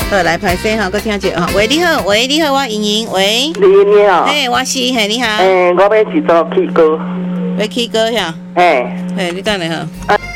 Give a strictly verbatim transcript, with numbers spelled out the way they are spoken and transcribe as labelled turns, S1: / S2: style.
S1: 好，来拍摄哈，搁听者哈。喂，你好，喂，你好，我莹莹，喂。
S2: 你你好。
S1: 嘿，我是嘿，你好。
S2: 诶，我要去做 K 歌。
S1: 要 K 歌呀？
S2: 嘿。
S1: 嘿，你等下哈。
S2: 啊